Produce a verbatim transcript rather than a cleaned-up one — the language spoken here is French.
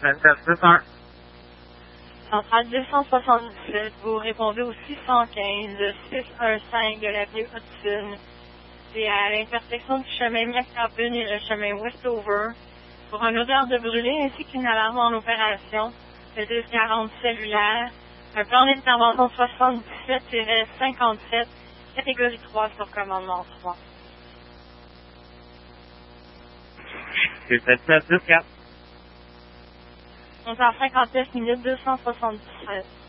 vingt-sept six un. Centrale deux cent soixante-dix-sept, vous répondez au six cent quinze six cent quinze de l'avenue Hudson. C'est à l'intersection du chemin McCarpin et le chemin Westover. Pour un odeur de brûlé ainsi qu'une alarme en opération, le dix quarante cellulaire, un plan d'intervention soixante-dix-sept cinquante-sept, catégorie trois sur commandement trois. C'est vingt-sept dix quatre. onze heures cinquante-neuf minutes deux cent soixante-dix-sept.